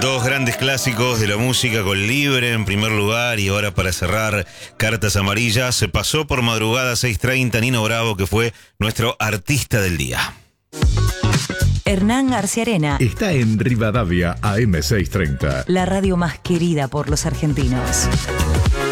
Dos grandes clásicos de la música con Libre en primer lugar y ahora para cerrar Cartas Amarillas. Se pasó por madrugada 6:30 Nino Bravo, que fue nuestro artista del día. Hernán Arciarena Está en Rivadavia AM 630. la radio más querida por los argentinos.